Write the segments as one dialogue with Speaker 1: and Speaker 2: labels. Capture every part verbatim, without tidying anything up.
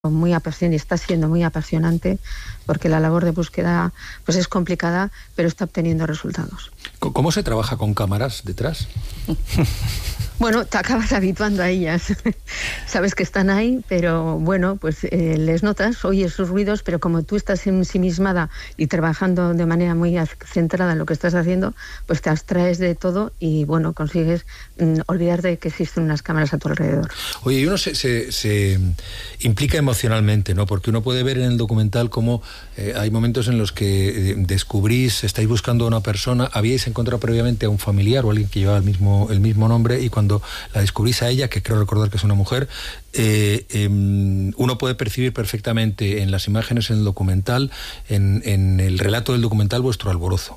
Speaker 1: muy apasionante, está siendo muy apasionante, porque la labor de búsqueda pues es complicada, pero está obteniendo resultados.
Speaker 2: ¿Cómo se trabaja con cámaras detrás?
Speaker 1: Bueno, te acabas habituando a ellas. Sabes que están ahí, pero bueno, pues eh, les notas, oyes sus ruidos, pero como tú estás ensimismada y trabajando de manera muy centrada en lo que estás haciendo, pues te abstraes de todo y bueno, consigues mm, olvidarte de que existen unas cámaras a tu alrededor.
Speaker 2: Oye, y uno se, se, se implica emocionalmente, ¿no? Porque uno puede ver en el documental cómo eh, hay momentos en los que eh, descubrís, estáis buscando a una persona, habíais encontrado previamente a un familiar o alguien que llevaba el mismo, el mismo nombre, y cuando la descubrís a ella, que creo recordar que es una mujer, eh, eh, uno puede percibir perfectamente en las imágenes, en el documental, en, en el relato del documental, vuestro alborozo.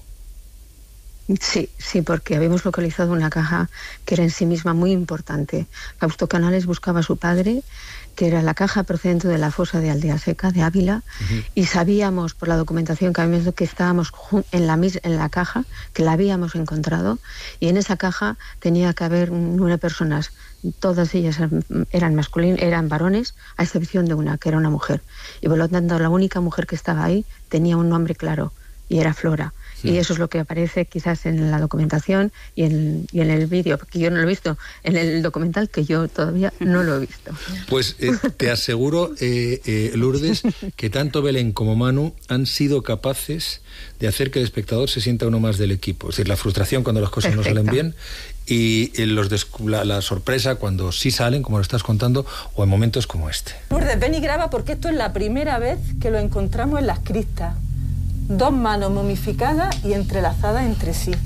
Speaker 1: Sí, sí, porque habíamos localizado una caja que era en sí misma muy importante. Fausto Canales buscaba a su padre, que era la caja procedente de la fosa de Aldea Seca, de Ávila, uh-huh. Y sabíamos por la documentación que habíamos que estábamos en la, en la caja, que la habíamos encontrado, y en esa caja tenía que haber nueve personas. Todas ellas eran masculinas, eran varones, a excepción de una, que era una mujer. Y por lo tanto, la única mujer que estaba ahí tenía un nombre claro, y era Flora. Y eso es lo que aparece quizás en la documentación y en, y en el vídeo, porque yo no lo he visto en el documental, que yo todavía no lo he visto.
Speaker 2: Pues eh, te aseguro, eh, eh, Lourdes, que tanto Belén como Manu han sido capaces de hacer que el espectador se sienta uno más del equipo. Es decir, la frustración cuando las cosas Perfecto. no salen bien y eh, los la, la sorpresa cuando sí salen, como lo estás contando, o en momentos como este.
Speaker 3: Lourdes, ven y graba, porque esto es la primera vez que lo encontramos en las criptas. Dos manos momificadas y entrelazadas entre sí.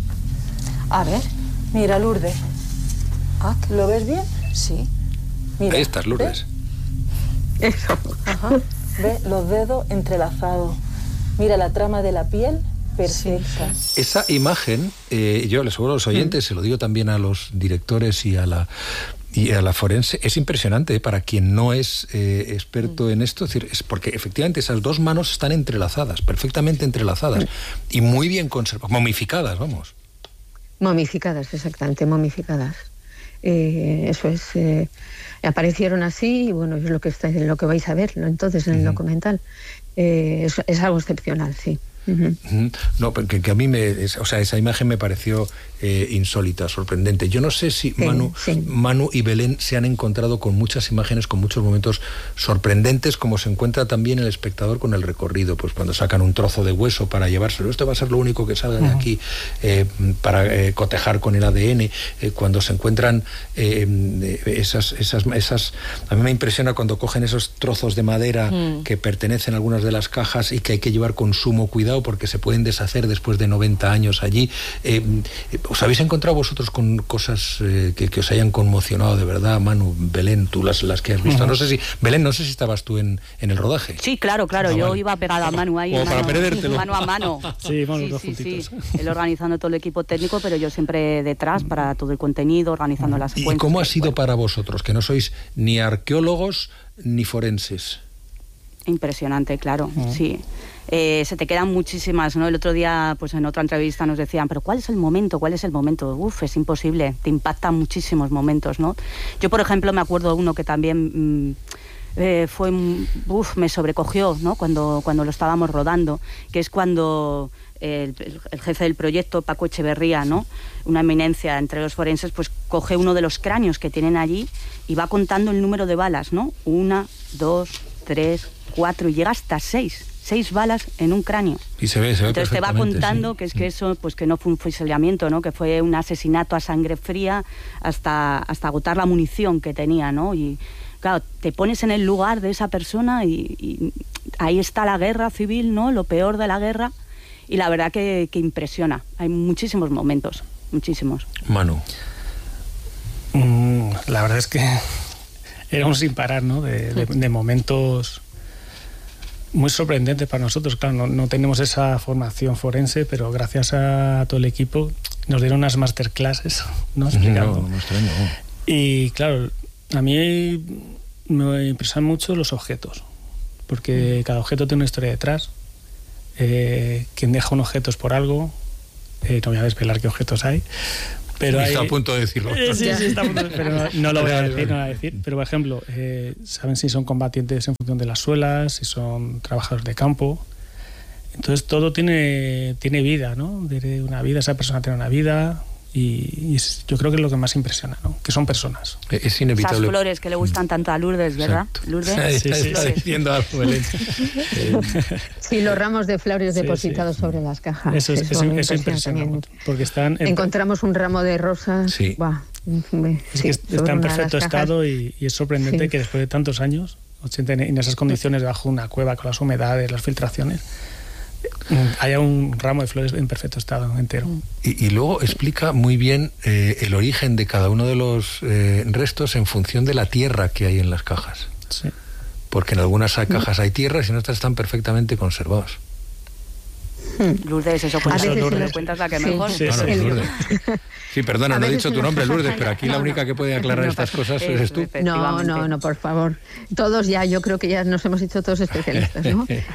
Speaker 3: A ver, mira, Lourdes. Ah, ¿lo ves bien?
Speaker 4: Sí.
Speaker 2: Mira, ahí estás, Lourdes.
Speaker 1: ¿Ves? Eso.
Speaker 3: Ajá. ¿Ves? Los dedos entrelazados. Mira la trama de la piel, perfecta.
Speaker 2: Sí. Esa imagen, eh, yo les aseguro a los oyentes, mm. se lo digo también a los directores y a la... Y a la forense, es impresionante, ¿eh? Para quien no es eh, experto en esto, es decir, es porque efectivamente esas dos manos están entrelazadas, perfectamente entrelazadas, y muy bien conservadas, momificadas, vamos.
Speaker 1: Momificadas, exactamente, momificadas. Eh, eso es, eh, aparecieron así, y bueno, es lo que está, lo que vais a ver, ¿no? Entonces en el uh-huh. documental. Eh, es, es algo excepcional, sí.
Speaker 2: Uh-huh. No, porque que a mí me, es, o sea, esa imagen me pareció eh, insólita, sorprendente. Yo no sé si sí, Manu, sí. Manu y Belén se han encontrado con muchas imágenes, con muchos momentos sorprendentes, como se encuentra también el espectador con el recorrido, pues cuando sacan un trozo de hueso para llevárselo, esto va a ser lo único que salga de aquí, eh, para eh, cotejar con el A D N, eh, cuando se encuentran eh, esas, esas, esas, a mí me impresiona cuando cogen esos trozos de madera mm. que pertenecen a algunas de las cajas y que hay que llevar con sumo cuidado porque se pueden deshacer después de noventa años allí. Eh, ¿Os habéis encontrado vosotros con cosas eh, que, que os hayan conmocionado de verdad, Manu, Belén, tú las, las que has visto? Uh-huh. No sé si, Belén, no sé si estabas tú en, en el rodaje.
Speaker 4: Sí, claro, claro, ah, yo vale. iba pegada a Manu ahí.
Speaker 2: O
Speaker 4: mano,
Speaker 2: para perdértelo.
Speaker 4: Mano a mano.
Speaker 5: Sí, vamos
Speaker 4: sí,
Speaker 5: los
Speaker 4: sí,
Speaker 5: juntitos.
Speaker 4: Sí. Él organizando todo el equipo técnico, pero yo siempre detrás para todo el contenido, organizando uh-huh. las secuencias.
Speaker 2: ¿Y cómo ha sido
Speaker 4: bueno.
Speaker 2: para vosotros, que no sois ni arqueólogos ni forenses?
Speaker 4: Impresionante, claro, uh-huh. sí. Eh, se te quedan muchísimas, ¿no? El otro día, pues en otra entrevista nos decían, pero ¿cuál es el momento? ¿Cuál es el momento? Uf, es imposible, te impactan muchísimos momentos, ¿no? Yo, por ejemplo, me acuerdo de uno que también... Mmm, Eh, fue, uf, me sobrecogió, ¿no? Cuando, cuando lo estábamos rodando, que es cuando el, el, el jefe del proyecto, Paco Echeverría, ¿no? Una eminencia entre los forenses, pues coge uno de los cráneos que tienen allí y va contando el número de balas, ¿no? Una, dos, tres, cuatro, y llega hasta seis. Seis balas en un cráneo.
Speaker 2: Y se ve, se ve
Speaker 4: Entonces te va contando
Speaker 2: sí.
Speaker 4: que es que eso, pues que no fue un fusilamiento, ¿no? Que fue un asesinato a sangre fría hasta, hasta agotar la munición que tenía, ¿no? Y claro, te pones en el lugar de esa persona y, y ahí está la guerra civil, ¿no? Lo peor de la guerra, y la verdad que, que impresiona. Hay muchísimos momentos, muchísimos.
Speaker 2: Manu.
Speaker 5: Mm, la verdad es que era un sin parar, ¿no? De, de, de momentos muy sorprendentes para nosotros. Claro, no, no tenemos esa formación forense, pero gracias a todo el equipo nos dieron unas masterclasses, ¿no? Explicando.
Speaker 2: No, no estoy, no.
Speaker 5: Y claro, a mí me impresionan mucho los objetos, porque cada objeto tiene una historia detrás. Eh, quien deja un objeto es por algo, eh, no voy a desvelar qué objetos hay, Pero
Speaker 2: está
Speaker 5: hay,
Speaker 2: a punto de decirlo.
Speaker 5: Eh, sí, sí, está a punto de, pero no, no lo voy a decir, no lo voy a decir. Pero, por ejemplo, eh, saben si son combatientes en función de las suelas, si son trabajadores de campo. Entonces todo tiene, tiene vida, ¿no? De una vida, esa persona tiene una vida. Y, y es, yo creo que es lo que más impresiona, ¿no? Que son personas.
Speaker 2: Es inevitable.
Speaker 4: Esas flores que le gustan tanto a Lourdes, ¿verdad?
Speaker 2: Exacto.
Speaker 4: Lourdes.
Speaker 2: Sí, sí, está sí. diciendo algo, Belén.
Speaker 1: Sí, los ramos de flores sí, depositados sí. sobre las cajas.
Speaker 5: Eso es, eso, eso impresiona. Porque están en...
Speaker 1: Encontramos un ramo de rosas. Sí. Buah,
Speaker 5: es que sí, está en perfecto estado y, y es sorprendente sí. que después de tantos años, en esas condiciones, bajo una cueva con las humedades, las filtraciones, haya un ramo de flores en perfecto estado, entero.
Speaker 2: Y, y luego explica muy bien eh, el origen de cada uno de los eh, restos en función de la tierra que hay en las cajas.
Speaker 5: Sí.
Speaker 2: Porque en algunas cajas hay tierra y en otras están perfectamente conservados.
Speaker 4: Lourdes, eso cuentas, Lourdes, los... cuentas la que sí. mejor.
Speaker 2: Sí, sí, sí. Lourdes. Sí, perdona, no he dicho tu nombre, Lourdes, pero aquí no, la única que puede aclarar no, estas cosas eso, eres tú.
Speaker 1: No, no, no, por favor. Todos ya, yo creo que ya nos hemos hecho todos especialistas, ¿no? eh,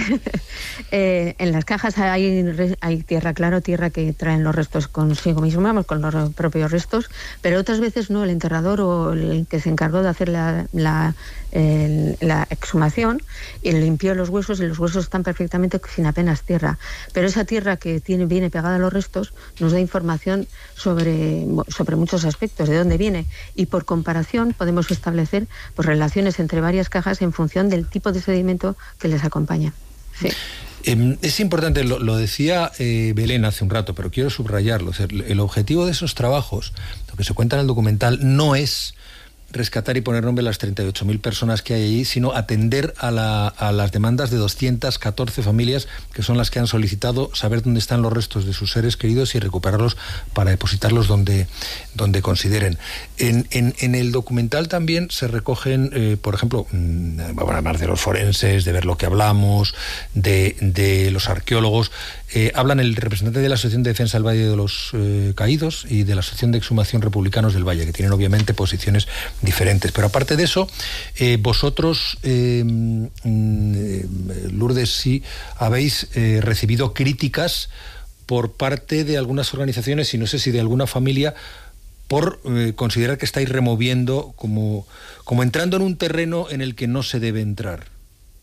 Speaker 1: eh, en las cajas hay, hay tierra, claro, tierra que traen los restos consigo mismo, vamos, con los propios restos, pero otras veces no, el enterrador o el que se encargó de hacer la, la, el, la exhumación y limpió los huesos y los huesos están perfectamente sin apenas tierra. Pero esa tierra que tiene, viene pegada a los restos nos da información sobre, sobre muchos aspectos, de dónde viene. Y por comparación podemos establecer pues, relaciones entre varias cajas en función del tipo de sedimento que les acompaña. Sí.
Speaker 2: Eh, es importante, lo, lo decía eh, Belén hace un rato, pero quiero subrayarlo. O sea, el objetivo de esos trabajos, lo que se cuenta en el documental, no es rescatar y poner nombre a las treinta y ocho mil personas que hay allí, sino atender a, la, a las demandas de doscientas catorce familias, que son las que han solicitado saber dónde están los restos de sus seres queridos y recuperarlos para depositarlos donde, donde consideren. En, en, en el documental también se recogen, eh, por ejemplo, vamos a hablar de los forenses, de ver lo que hablamos, de, de los arqueólogos. Eh, hablan el representante de la Asociación de Defensa del Valle de los eh, Caídos y de la Asociación de Exhumación Republicanos del Valle, que tienen obviamente posiciones diferentes. Pero aparte de eso, eh, vosotros, eh, eh, Lourdes, sí habéis eh, recibido críticas por parte de algunas organizaciones y no sé si de alguna familia por eh, considerar que estáis removiendo, como, como entrando en un terreno en el que no se debe entrar.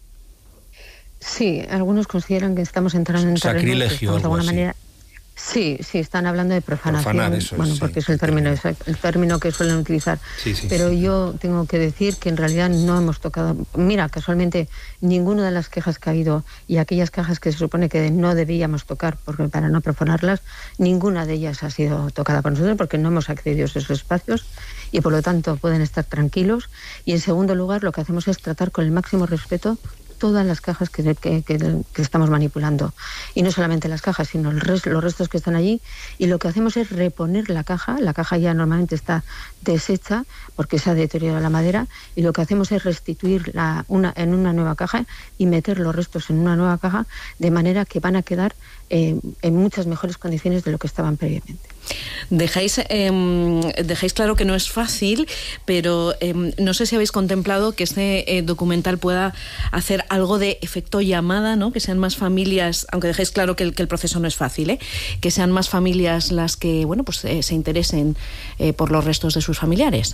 Speaker 1: Sí, algunos consideran que estamos entrando en terreno
Speaker 2: sacrilegio,
Speaker 1: de alguna
Speaker 2: así.
Speaker 1: manera. Sí, sí, están hablando de profanación,
Speaker 2: Profanar, eso es,
Speaker 1: bueno,
Speaker 2: sí,
Speaker 1: porque es el término, es el término que suelen utilizar.
Speaker 2: Sí, sí,
Speaker 1: Pero
Speaker 2: sí.
Speaker 1: yo tengo que decir que en realidad no hemos tocado. Mira, casualmente ninguna de las quejas que ha habido y aquellas cajas que se supone que no debíamos tocar porque para no profanarlas, ninguna de ellas ha sido tocada por nosotros porque no hemos accedido a esos espacios y por lo tanto pueden estar tranquilos. Y en segundo lugar, lo que hacemos es tratar con el máximo respeto todas las cajas que, que, que, que estamos manipulando. Y no solamente las cajas, sino el res, los restos que están allí. Y lo que hacemos es reponer la caja. La caja ya normalmente está deshecha porque se ha deteriorado la madera. Y lo que hacemos es restituir la, una, en una nueva caja y meter los restos en una nueva caja de manera que van a quedar eh, en muchas mejores condiciones de lo que estaban previamente.
Speaker 6: Dejáis, eh, dejáis claro que no es fácil, pero eh, no sé si habéis contemplado que este eh, documental pueda hacer algo de efecto llamada, ¿no? Que sean más familias, aunque dejáis claro que el, que el proceso no es fácil, ¿eh? Que sean más familias las que, bueno, pues eh, se interesen eh, por los restos de sus familiares.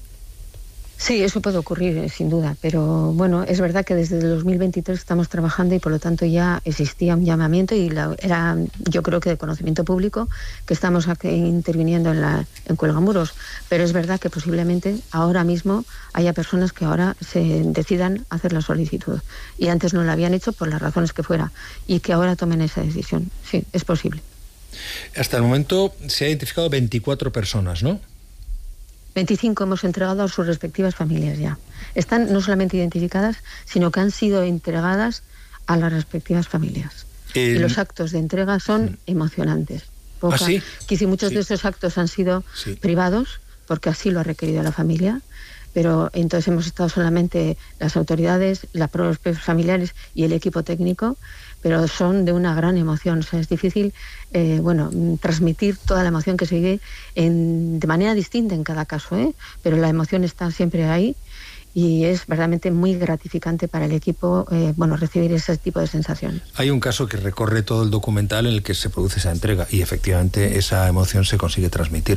Speaker 1: Sí, eso puede ocurrir, sin duda, pero bueno, es verdad que desde el dos mil veintitrés estamos trabajando y por lo tanto ya existía un llamamiento y la, era, yo creo que de conocimiento público, que estamos aquí interviniendo en, la, en Cuelgamuros, pero es verdad que posiblemente ahora mismo haya personas que ahora se decidan hacer la solicitud y antes no la habían hecho por las razones que fuera y que ahora tomen esa decisión. Sí, es posible.
Speaker 2: Hasta el momento se ha identificado veinticuatro personas, ¿no?
Speaker 1: veinticinco hemos entregado a sus respectivas familias ya. Están no solamente identificadas, sino que han sido entregadas a las respectivas familias. El... Y los actos de entrega son emocionantes. Poca...
Speaker 2: ¿Ah, sí?
Speaker 1: Quizá muchos
Speaker 2: sí.
Speaker 1: de esos actos han sido sí. privados, porque así lo ha requerido la familia, pero entonces hemos estado solamente las autoridades, los propios familiares y el equipo técnico, pero son de una gran emoción. O sea, es difícil eh, bueno, transmitir toda la emoción que se vive en, de manera distinta en cada caso, ¿eh? Pero la emoción está siempre ahí y es verdaderamente muy gratificante para el equipo eh, bueno, recibir ese tipo de sensaciones.
Speaker 2: Hay un caso que recorre todo el documental en el que se produce esa entrega y efectivamente esa emoción se consigue transmitir.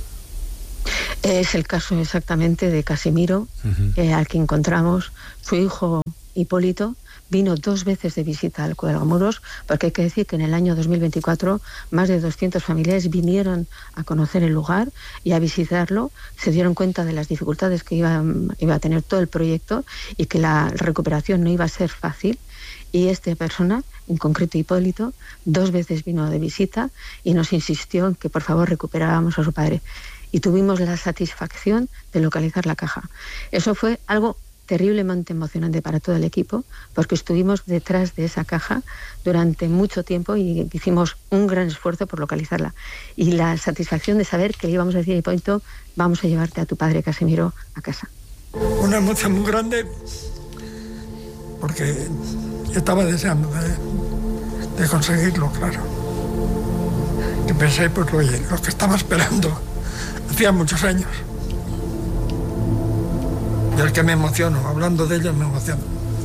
Speaker 1: Es el caso exactamente de Casimiro, uh-huh. eh, al que encontramos. Su hijo Hipólito vino dos veces de visita al Cuelgamuros, porque hay que decir que en el año dos mil veinticuatro más de doscientos familiares vinieron a conocer el lugar y a visitarlo, se dieron cuenta de las dificultades que iba, iba a tener todo el proyecto y que la recuperación no iba a ser fácil, y esta persona, en concreto Hipólito, dos veces vino de visita y nos insistió en que por favor recuperáramos a su padre, y tuvimos la satisfacción de localizar la caja. Eso fue algo terriblemente emocionante para todo el equipo, porque estuvimos detrás de esa caja durante mucho tiempo y hicimos un gran esfuerzo por localizarla. Y la satisfacción de saber que le íbamos a decir a Hipólito, vamos a llevarte a tu padre Casimiro a casa.
Speaker 7: Una emoción muy grande, porque yo estaba deseando de, de conseguirlo, claro. Y pensé, pues oye, lo que estaba esperando hacía muchos años. Y el que me emociono, hablando de ella me emociono.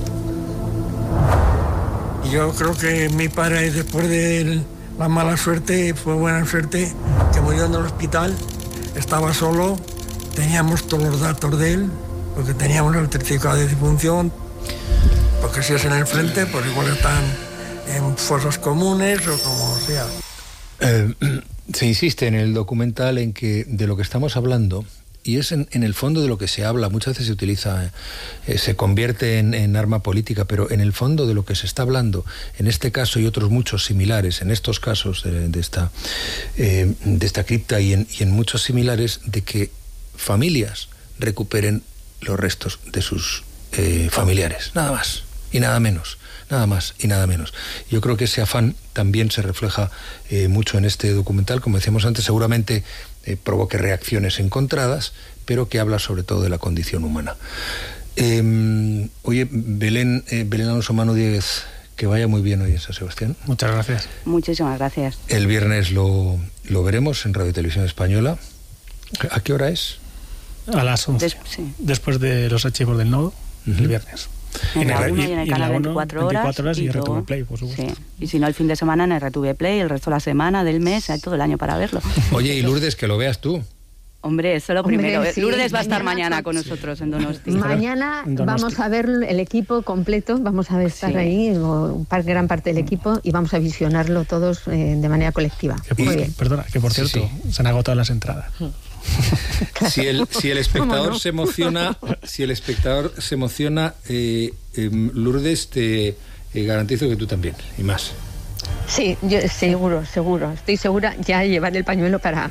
Speaker 7: Y yo creo que mi padre, después de la mala suerte, fue buena suerte, que murió en el hospital, estaba solo, teníamos todos los datos de él, porque teníamos el certificado de defunción, porque si es en el frente, pues igual están en fosas comunes o como sea.
Speaker 2: Eh, se insiste en el documental en que de lo que estamos hablando, y es en, en el fondo de lo que se habla, muchas veces se utiliza, eh, se convierte en, en arma política, pero en el fondo de lo que se está hablando, en este caso y otros muchos similares, en estos casos de, de, esta, eh, de esta cripta y en, y en muchos similares, de que familias recuperen los restos de sus eh, familiares, nada más y nada menos. Nada más y nada menos. Yo creo que ese afán también se refleja eh, mucho en este documental, como decíamos antes, seguramente eh, provoque reacciones encontradas, pero que habla sobre todo de la condición humana. Eh, oye, Belén, eh, Belén Alonso Manu Dieguez, que vaya muy bien hoy en San Sebastián.
Speaker 5: Muchas gracias.
Speaker 4: Muchísimas gracias.
Speaker 2: El viernes lo, lo veremos en Radio y Televisión Española. ¿A qué hora es?
Speaker 5: A las once, Des, sí. Después de los archivos del nodo, uh-huh. el viernes.
Speaker 4: En, en la uno y en el canal veinticuatro horas,
Speaker 5: veinticuatro horas y,
Speaker 4: y
Speaker 5: R T V Play, por supuesto.
Speaker 4: Sí. Y si no, el fin de semana en R T V Play, el resto de la semana, del mes, hay todo el año para verlo.
Speaker 2: Oye, y Lourdes, que lo veas tú.
Speaker 4: Hombre, eso lo Hombre, primero. Sí, Lourdes va a estar mañana, mañana con nosotros en Donosti.
Speaker 1: Mañana vamos a ver el equipo completo, vamos a estar sí. ahí, un par, gran parte del equipo, y vamos a visionarlo todos eh, de manera colectiva.
Speaker 5: Que por,
Speaker 1: Muy bien.
Speaker 5: Perdona, que por cierto, sí, sí. se han agotado las entradas.
Speaker 2: Si el, si el espectador no? se emociona, si el espectador se emociona, eh, eh, Lourdes, te eh, garantizo que tú también, y más.
Speaker 1: Sí, yo seguro, seguro. Estoy segura ya de llevar el pañuelo para...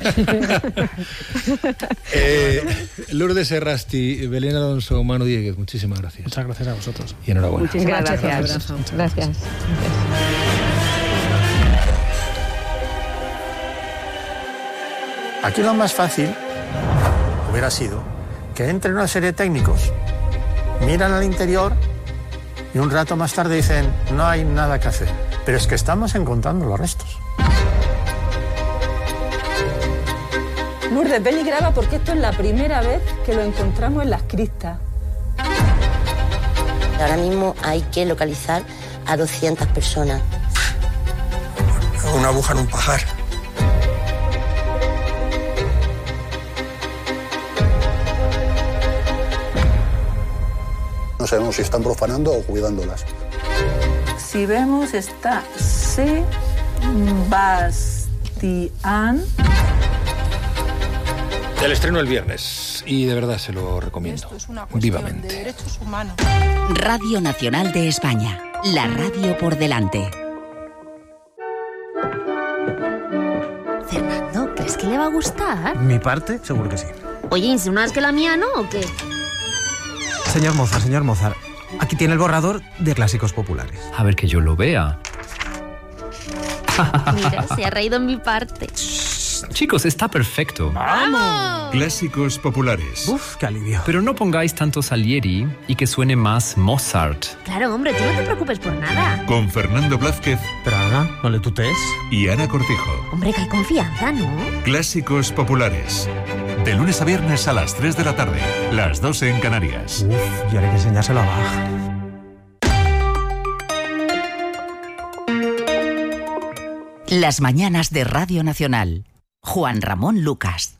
Speaker 2: eh, Lourdes Errasti, Belén Alonso Manu Dieguez, muchísimas gracias.
Speaker 5: Muchas gracias a vosotros.
Speaker 2: Y enhorabuena.
Speaker 1: Muchísimas gracias. Gracias. Gracias. gracias.
Speaker 8: Aquí lo más fácil hubiera sido que entren una serie de técnicos, miran al interior y un rato más tarde dicen, no hay nada que hacer. Pero es que estamos encontrando los restos.
Speaker 3: Lourdes, peligraba porque esto es la primera vez que lo encontramos en las cristas.
Speaker 9: Ahora mismo hay que localizar a doscientas personas.
Speaker 7: Una aguja en un pajar.
Speaker 10: No sabemos si están profanando o cuidándolas.
Speaker 3: Si vemos, está Sebastián.
Speaker 2: El estreno el viernes y de verdad se lo recomiendo.
Speaker 3: Esto es una cuestión
Speaker 2: vivamente.
Speaker 3: De derechos humanos.
Speaker 11: Radio Nacional de España, la radio por delante.
Speaker 12: Fernando, ¿crees que le va a gustar?
Speaker 13: Mi parte, seguro que sí.
Speaker 12: Oye, ¿insinúas que la mía no o qué?
Speaker 13: Señor Mozart, señor Mozart, aquí tiene el borrador de Clásicos Populares.
Speaker 14: A ver que yo lo vea.
Speaker 12: Mira, se ha reído en mi parte.
Speaker 14: Shh, chicos, está perfecto.
Speaker 12: ¡Vamos!
Speaker 15: Clásicos Populares.
Speaker 13: Uf, qué alivio.
Speaker 14: Pero no pongáis tanto Salieri y que suene más Mozart.
Speaker 12: Claro, hombre, tú no te preocupes por nada.
Speaker 15: Con Fernando Blázquez.
Speaker 13: Pero Ana, no le tutees.
Speaker 15: Y Ana Cortijo.
Speaker 12: Hombre, que hay confianza, ¿no?
Speaker 15: Clásicos Populares. De lunes a viernes a las tres de la tarde, las doce en Canarias.
Speaker 13: Uf, yo hay que enseñárselo a Bach.
Speaker 11: Las mañanas de Radio Nacional. Juan Ramón Lucas.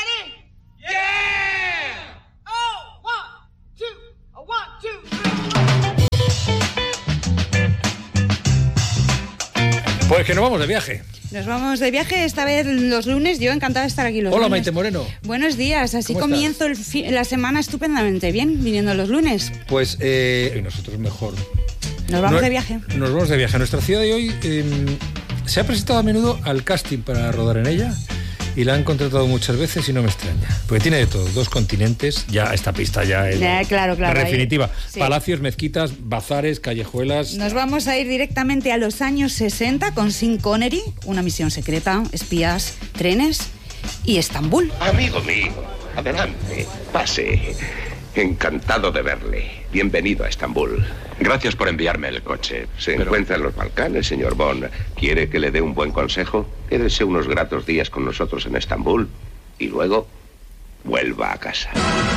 Speaker 2: Pues que nos vamos de viaje.
Speaker 16: Nos vamos de viaje esta vez los lunes. Yo encantada de estar aquí los
Speaker 2: Hola,
Speaker 16: lunes.
Speaker 2: Maite Moreno.
Speaker 16: Buenos días. Así
Speaker 2: ¿Cómo
Speaker 16: comienzo el fi- la semana estupendamente bien, viniendo los lunes.
Speaker 2: Pues eh, y nosotros mejor.
Speaker 16: Nos vamos
Speaker 2: No-
Speaker 16: de viaje.
Speaker 2: Nos vamos de viaje. Nuestra ciudad de hoy eh, se ha presentado a menudo al casting para rodar en ella y la han contratado muchas veces y no me extraña. Porque tiene de todo, dos continentes, ya esta pista ya es
Speaker 16: Ya, claro, claro,
Speaker 2: la
Speaker 16: ahí-
Speaker 2: definitiva.
Speaker 16: sí.
Speaker 2: Palacios, mezquitas, bazares, callejuelas.
Speaker 16: Nos vamos a ir directamente a los años sesenta con Sean Connery, Una misión secreta, espías, trenes y Estambul.
Speaker 17: Amigo mío, adelante, pase. Encantado de verle. Bienvenido a Estambul. Gracias por enviarme el coche. Se encuentra en los Balcanes, señor Bond. ¿Quiere que le dé un buen consejo? Quédese unos gratos días con nosotros en Estambul y luego vuelva a casa.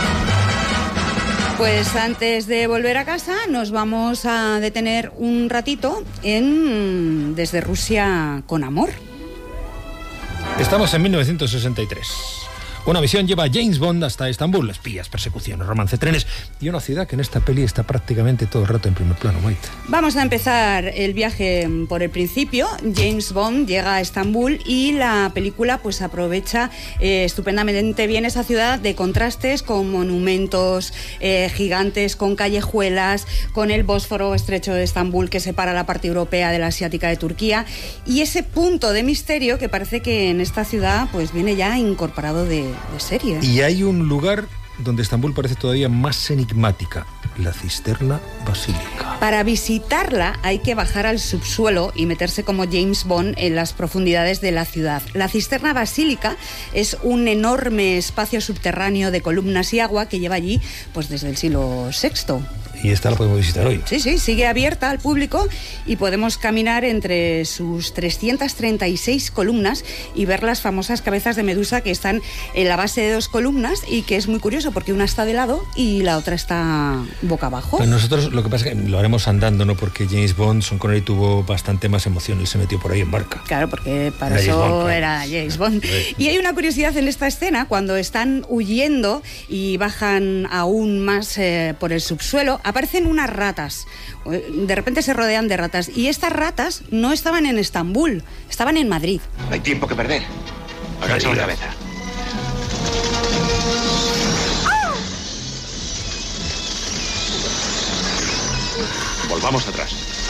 Speaker 16: Pues antes de volver a casa nos vamos a detener un ratito en Desde Rusia con amor.
Speaker 2: Estamos en mil novecientos sesenta y tres. Una misión lleva a James Bond hasta Estambul, espías, persecuciones, romance, trenes y una ciudad que en esta peli está prácticamente todo el rato en primer plano, Maite.
Speaker 16: Vamos a empezar el viaje por el principio. James Bond llega a Estambul y la película pues aprovecha eh, estupendamente bien esa ciudad de contrastes con monumentos eh, gigantes, con callejuelas, con el Bósforo estrecho de Estambul que separa la parte europea de la asiática de Turquía y ese punto de misterio que parece que en esta ciudad pues viene ya incorporado de, de serie.
Speaker 2: Y hay un lugar donde Estambul parece todavía más enigmática, la Cisterna Basílica.
Speaker 16: Para visitarla hay que bajar al subsuelo y meterse como James Bond en las profundidades de la ciudad. La Cisterna Basílica es un enorme espacio subterráneo de columnas y agua que lleva allí pues desde el siglo sexto.
Speaker 2: Y esta la podemos visitar hoy.
Speaker 16: Sí, sí, sigue abierta al público y podemos caminar entre sus trescientas treinta y seis columnas y ver las famosas cabezas de Medusa que están en la base de dos columnas y que es muy curioso porque una está de lado y la otra está boca abajo.
Speaker 2: Pues nosotros lo que pasa es que lo haremos andando, ¿no? Porque James Bond, Sean Connery, tuvo bastante más emoción. Él se metió por ahí en barca.
Speaker 16: Claro, porque para
Speaker 2: Era
Speaker 16: eso
Speaker 2: James Bond, claro.
Speaker 16: era James Bond.
Speaker 2: Sí.
Speaker 16: Y hay una curiosidad en esta escena, cuando están huyendo y bajan aún más eh, por el subsuelo, aparecen unas ratas. De repente se rodean de ratas. Y estas ratas no estaban en Estambul, estaban en Madrid.
Speaker 17: No hay tiempo que perder. Agacha la cabeza. Volvamos atrás.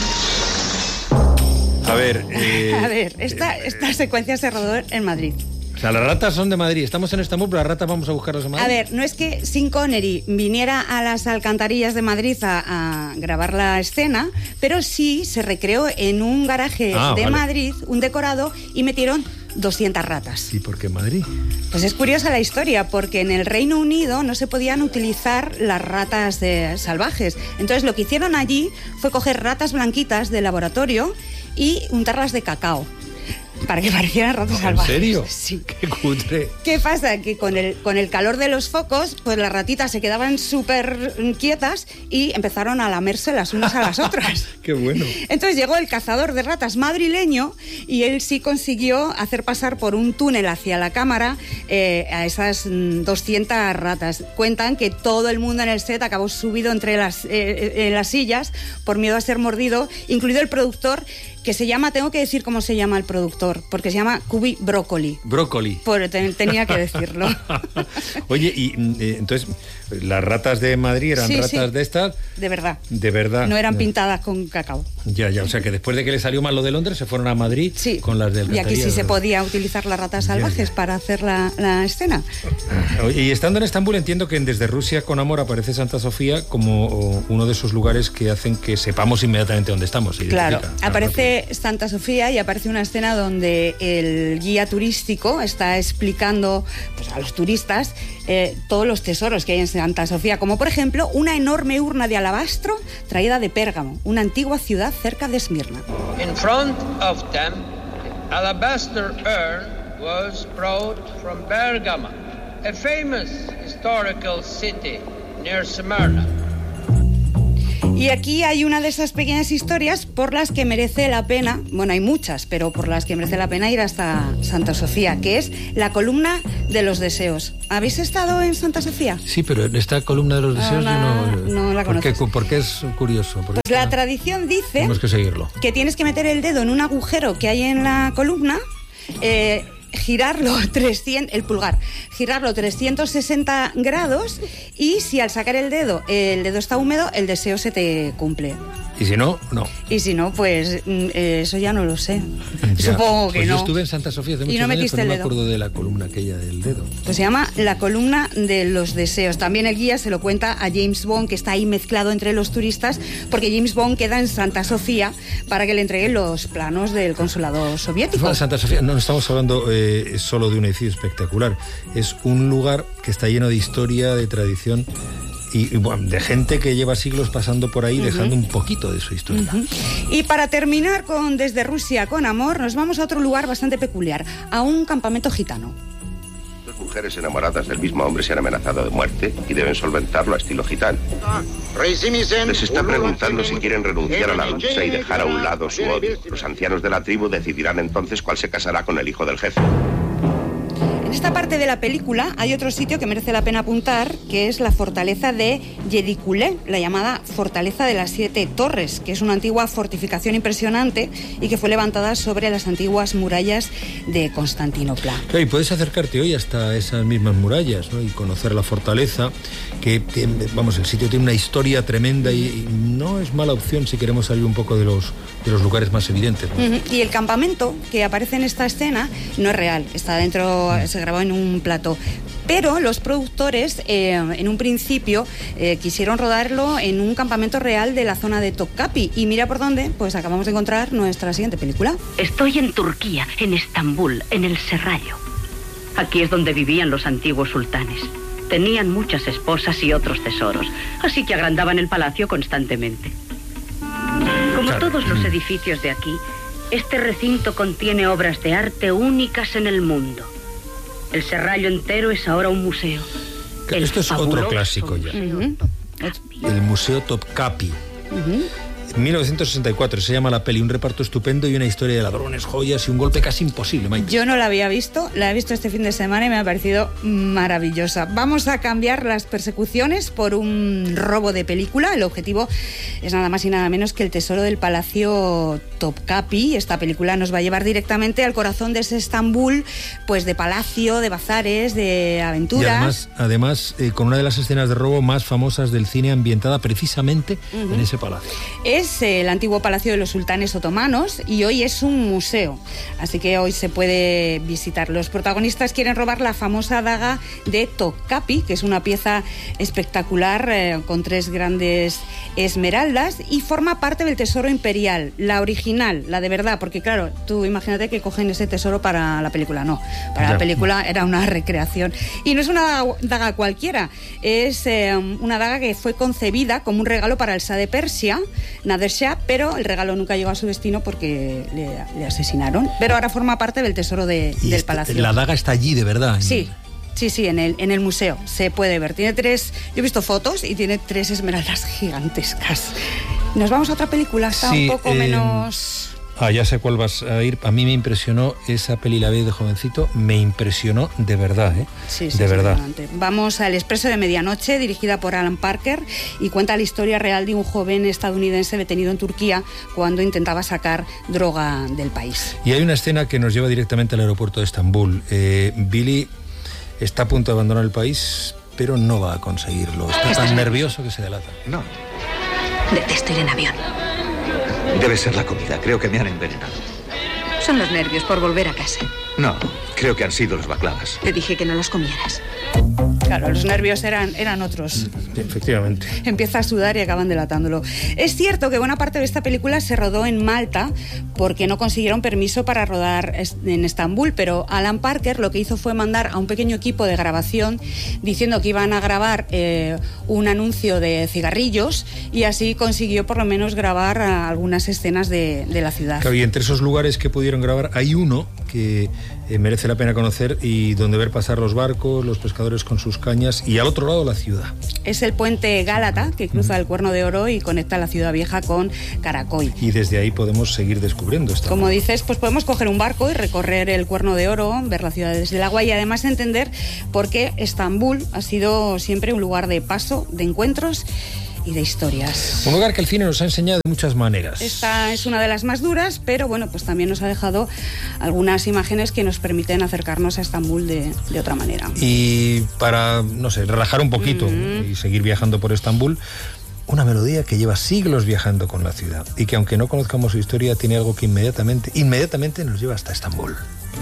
Speaker 2: A ver, eh,
Speaker 16: A ver, esta, esta secuencia se rodó en Madrid.
Speaker 2: o sea, las ratas son de Madrid. Estamos en Estambul, pero las ratas vamos a buscarlas en Madrid.
Speaker 16: A ver, no es que Sean Connery viniera a las alcantarillas de Madrid a, a grabar la escena, pero sí se recreó en un garaje
Speaker 2: Ah,
Speaker 16: de
Speaker 2: vale.
Speaker 16: Madrid, un decorado, y metieron doscientas ratas.
Speaker 2: ¿Y por qué Madrid?
Speaker 16: Pues es curiosa la historia, porque en el Reino Unido no se podían utilizar las ratas de- salvajes. Entonces lo que hicieron allí fue coger ratas blanquitas de laboratorio y untarlas de cacao, para que parecieran ratas
Speaker 2: ¿En
Speaker 16: salvajes.
Speaker 2: serio?
Speaker 16: Sí.
Speaker 2: Qué cutre.
Speaker 16: ¿Qué pasa? Que con el, con el calor de los focos, pues las ratitas se quedaban súper quietas y empezaron a lamerse las unas a las otras.
Speaker 2: Qué bueno.
Speaker 16: Entonces llegó el cazador de ratas madrileño y él sí consiguió hacer pasar por un túnel hacia la cámara eh, a esas mm, doscientas ratas. Cuentan que todo el mundo en el set acabó subido entre las, eh, en las sillas por miedo a ser mordido, incluido el productor, que se llama, tengo que decir cómo se llama el productor, porque se llama Cubi Broccoli.
Speaker 2: Brócoli.
Speaker 16: Por, te- tenía que decirlo.
Speaker 2: Oye, y eh, entonces, las ratas de Madrid eran
Speaker 16: Sí,
Speaker 2: ratas
Speaker 16: sí.
Speaker 2: de estas,
Speaker 16: De verdad.
Speaker 2: de verdad.
Speaker 16: No eran
Speaker 2: Ya.
Speaker 16: pintadas con cacao.
Speaker 2: Ya, ya, o sea que después de que le salió mal lo de Londres, se fueron a Madrid con las del
Speaker 16: Y aquí sí se podía utilizar las ratas salvajes para hacer la, la escena.
Speaker 2: Y estando en Estambul, entiendo que en Desde Rusia con amor aparece Santa Sofía como uno de esos lugares que hacen que sepamos inmediatamente dónde estamos. se
Speaker 16: Claro,
Speaker 2: identifica.
Speaker 16: aparece Santa Sofía y aparece una escena donde el guía turístico está explicando pues, a los turistas eh, todos los tesoros que hay en Santa Sofía, como por ejemplo una enorme urna de alabastro traída de Pérgamo, una antigua ciudad cerca de Esmirna.
Speaker 18: In front of them, alabaster urn was brought from Bergamo. a famous historical city near Smyrna.
Speaker 16: Y aquí hay una de esas pequeñas historias por las que merece la pena, bueno, hay muchas, pero por las que merece la pena ir hasta Santa Sofía, que es la columna de los deseos. ¿Habéis estado en Santa Sofía?
Speaker 2: Sí, pero en esta columna de los deseos
Speaker 16: no,
Speaker 2: yo no...
Speaker 16: no la
Speaker 2: ¿Por qué,
Speaker 16: conoces?
Speaker 2: ¿Por qué es curioso?
Speaker 16: Pues la tradición dice...
Speaker 2: Tenemos que seguirlo.
Speaker 16: Que tienes que meter el dedo en un agujero que hay en la columna, eh, girarlo trescientos, el pulgar, girarlo trescientos sesenta grados y si al sacar el dedo, el dedo está húmedo, el deseo se te cumple.
Speaker 2: Y si no, no.
Speaker 16: Y si no, pues eh, eso ya no lo sé.
Speaker 2: Ya.
Speaker 16: Supongo que
Speaker 2: pues
Speaker 16: no.
Speaker 2: Yo estuve en Santa Sofía hace
Speaker 16: y
Speaker 2: muchos
Speaker 16: no
Speaker 2: años,
Speaker 16: metiste
Speaker 2: pero no
Speaker 16: el
Speaker 2: me
Speaker 16: dedo.
Speaker 2: acuerdo de la columna aquella del dedo.
Speaker 16: Pues se llama la columna de los deseos. También el guía se lo cuenta a James Bond, que está ahí mezclado entre los turistas, porque James Bond queda en Santa Sofía para que le entreguen los planos del consulado soviético.
Speaker 2: Bueno, Santa Sofía, no estamos hablando eh, solo de un edificio espectacular. Es un lugar que está lleno de historia, de tradición y, y bueno, de gente que lleva siglos pasando por ahí, uh-huh. dejando un poquito de su historia.
Speaker 16: Uh-huh. Y para terminar con Desde Rusia con Amor, nos vamos a otro lugar bastante peculiar, a un campamento gitano.
Speaker 17: Dos mujeres enamoradas del mismo hombre se han amenazado de muerte y deben solventarlo a estilo gitano. Les está preguntando si quieren renunciar a la lucha y dejar a un lado su odio. Los ancianos de la tribu decidirán entonces cuál se casará con el hijo del jefe.
Speaker 16: En esta parte de la película hay otro sitio que merece la pena apuntar, que es la fortaleza de Yedikulé, la llamada Fortaleza de las Siete Torres, que es una antigua fortificación impresionante y que fue levantada sobre las antiguas murallas de Constantinopla.
Speaker 2: Claro, y puedes acercarte hoy hasta esas mismas murallas, ¿no? Y conocer la fortaleza, que, que, vamos, el sitio tiene una historia tremenda y, y no es mala opción si queremos salir un poco de los, de los lugares más evidentes, ¿no?
Speaker 16: Uh-huh. Y el campamento que aparece en esta escena no es real, está dentro... Uh-huh. Se grabó en un plató, pero los productores eh, en un principio eh, quisieron rodarlo en un campamento real de la zona de Topkapi y mira por dónde, pues acabamos de encontrar nuestra siguiente película.
Speaker 19: Estoy en Turquía, en Estambul, en el Serrallo. Aquí es donde vivían los antiguos sultanes. Tenían muchas esposas y otros tesoros, así que agrandaban el palacio constantemente. Como claro. todos los edificios de aquí, este recinto contiene obras de arte únicas en el mundo. El Serrallo entero es ahora un museo.
Speaker 2: El Esto es otro clásico ya. Uh-huh. El Museo Topkapi. Uh-huh. En mil novecientos sesenta y cuatro se llama la peli, un reparto estupendo y una historia de ladrones, joyas y un golpe casi imposible, Maite.
Speaker 16: Yo no la había visto, la he visto este fin de semana y me ha parecido maravillosa. Vamos a cambiar las persecuciones por un robo de película. El objetivo es nada más y nada menos que el tesoro del Palacio Topkapi. Esta película nos va a llevar directamente al corazón de ese Estambul, pues de palacio, de bazares, de aventuras.
Speaker 2: Y además, además eh, con una de las escenas de robo más famosas del cine ambientada precisamente uh-huh. en ese palacio.
Speaker 16: Es Es el antiguo palacio de los sultanes otomanos y hoy es un museo, así que hoy se puede visitar. Los protagonistas quieren robar la famosa daga de Topkapi, que es una pieza espectacular eh, con tres grandes esmeraldas y forma parte del tesoro imperial, la original, la de verdad, porque claro, tú imagínate que cogen ese tesoro para la película, no, para ya. la película era una recreación. Y no es una daga, daga cualquiera, es eh, una daga que fue concebida como un regalo para el Shah de Persia, Nader Shah, pero el regalo nunca llegó a su destino porque le, le asesinaron. Pero ahora forma parte del tesoro de, del este, palacio.
Speaker 2: La daga está allí, de verdad.
Speaker 16: Sí, sí, sí, en el, en el museo se puede ver. Tiene tres, yo he visto fotos y tiene tres esmeraldas gigantescas. Nos vamos a otra película, está sí, un poco eh... menos...
Speaker 2: Ah, ya sé cuál vas a ir. A mí me impresionó esa peli, la vi de jovencito, me impresionó de verdad, ¿eh?
Speaker 16: Sí, sí,
Speaker 2: de verdad.
Speaker 16: Vamos al Expreso de Medianoche, dirigida por Alan Parker, y cuenta la historia real de un joven estadounidense detenido en Turquía cuando intentaba sacar droga del país.
Speaker 2: Y hay una escena que nos lleva directamente al aeropuerto de Estambul. Eh, Billy está a punto de abandonar el país, pero no va a conseguirlo. Está tan nervioso que se delata.
Speaker 20: No.
Speaker 12: Detesto ir en avión.
Speaker 20: Debe ser la comida, creo que me han envenenado.
Speaker 12: Son los nervios por volver a casa.
Speaker 20: No, creo que han sido los baklavas.
Speaker 12: Te dije que no los comieras.
Speaker 16: Claro, los nervios eran, eran otros.
Speaker 2: Efectivamente.
Speaker 16: Empieza a sudar y acaban delatándolo. Es cierto que buena parte de esta película se rodó en Malta porque no consiguieron permiso para rodar en Estambul, pero Alan Parker lo que hizo fue mandar a un pequeño equipo de grabación diciendo que iban a grabar eh, un anuncio de cigarrillos y así consiguió por lo menos grabar algunas escenas de, de la ciudad.
Speaker 2: Claro, y entre esos lugares que pudieron grabar hay uno que eh, merece la pena conocer y donde ver pasar los barcos, los pescadores con sus cañas y al otro lado la ciudad.
Speaker 16: Es el puente Gálata que cruza el Cuerno de Oro y conecta la ciudad vieja con Caracoy.
Speaker 2: Y desde ahí podemos seguir descubriendo esta.
Speaker 16: Como dices, pues podemos coger un barco y recorrer el Cuerno de Oro, ver la ciudad desde el agua y además entender por qué Estambul ha sido siempre un lugar de paso, de encuentros y de historias.
Speaker 2: Un lugar que el cine nos ha enseñado de muchas maneras.
Speaker 16: Esta es una de las más duras, pero bueno, pues también nos ha dejado algunas imágenes que nos permiten acercarnos a Estambul de, de otra manera.
Speaker 2: Y para, no sé, relajar un poquito mm. y seguir viajando por Estambul, una melodía que lleva siglos viajando con la ciudad y que aunque no conozcamos su historia, tiene algo que inmediatamente, inmediatamente nos lleva hasta Estambul.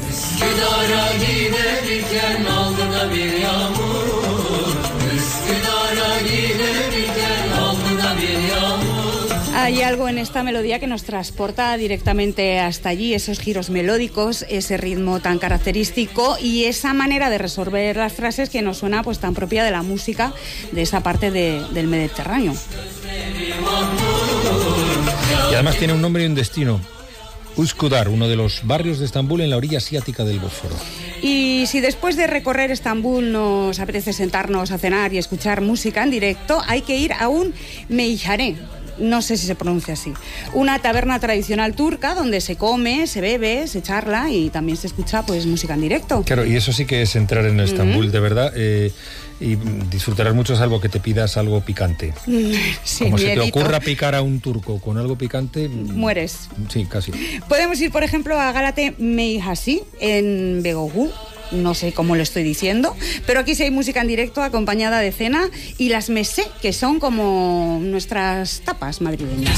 Speaker 16: Hay algo en esta melodía que nos transporta directamente hasta allí, esos giros melódicos, ese ritmo tan característico y esa manera de resolver las frases que nos suena pues tan propia de la música de esa parte de, del Mediterráneo.
Speaker 2: Y además tiene un nombre y un destino. Üsküdar, uno de los barrios de Estambul en la orilla asiática del Bósforo.
Speaker 16: Y si después de recorrer Estambul nos apetece sentarnos a cenar y escuchar música en directo, hay que ir a un meyhane. No sé si se pronuncia así. Una taberna tradicional turca donde se come, se bebe, se charla y también se escucha pues música en directo.
Speaker 2: Claro, y eso sí que es entrar en Estambul, uh-huh. de verdad, eh, y disfrutarás mucho salvo que te pidas algo picante.
Speaker 16: Sí,
Speaker 2: como se
Speaker 16: miedito.
Speaker 2: te ocurra picar a un turco con algo picante...
Speaker 16: mueres.
Speaker 2: Sí, casi.
Speaker 16: Podemos ir, por ejemplo, a Galate Meyhasi en Beyoğlu. No sé cómo lo estoy diciendo, pero aquí sí hay música en directo acompañada de cena y las mesé, que son como nuestras tapas madrileñas.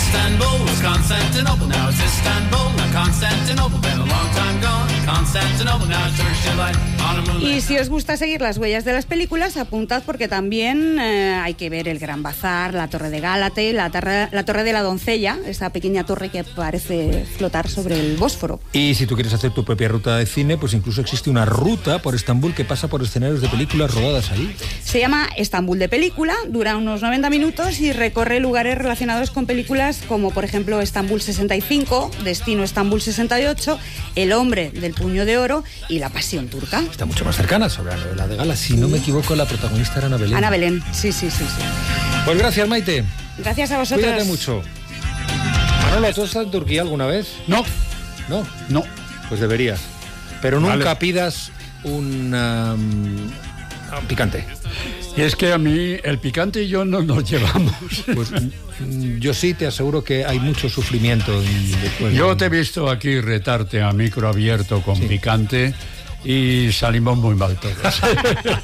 Speaker 16: Y si os gusta seguir las huellas de las películas, apuntad porque también eh, hay que ver el Gran Bazar, la Torre de Gálate, la, torre, la Torre de la Doncella, esa pequeña torre que parece flotar sobre el Bósforo.
Speaker 2: Y si tú quieres hacer tu propia ruta de cine, pues incluso existe una ruta por Estambul que pasa por escenarios de películas rodadas ahí.
Speaker 16: Se llama Estambul de película, dura unos noventa minutos y recorre lugares relacionados con películas como por ejemplo Estambul sesenta y cinco, Destino Estambul sesenta y ocho, El hombre del puño de oro y La pasión turca.
Speaker 2: Está mucho más cercana sobre la novela de Gala. Si no me equivoco, la protagonista era Ana Belén.
Speaker 16: Ana Belén, sí, sí, sí, sí.
Speaker 2: Pues gracias, Maite.
Speaker 16: Gracias a vosotros.
Speaker 2: Cuídate mucho. Manolo, ¿tú has estado en Turquía alguna vez?
Speaker 21: No.
Speaker 2: ¿No?
Speaker 21: No.
Speaker 2: Pues deberías. Pero nunca
Speaker 21: vale.
Speaker 2: pidas un, um, un picante.
Speaker 21: Y es que a mí el picante y yo no nos llevamos.
Speaker 2: Pues yo sí te aseguro que hay mucho sufrimiento. Después
Speaker 21: yo
Speaker 2: de...
Speaker 21: te he visto aquí retarte a micro abierto con sí. picante y salimos muy mal todos.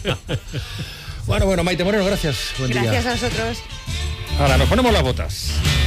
Speaker 2: Bueno, bueno, Maite Moreno, gracias. Buen
Speaker 16: gracias
Speaker 2: día.
Speaker 16: a vosotros.
Speaker 2: Ahora nos ponemos las botas.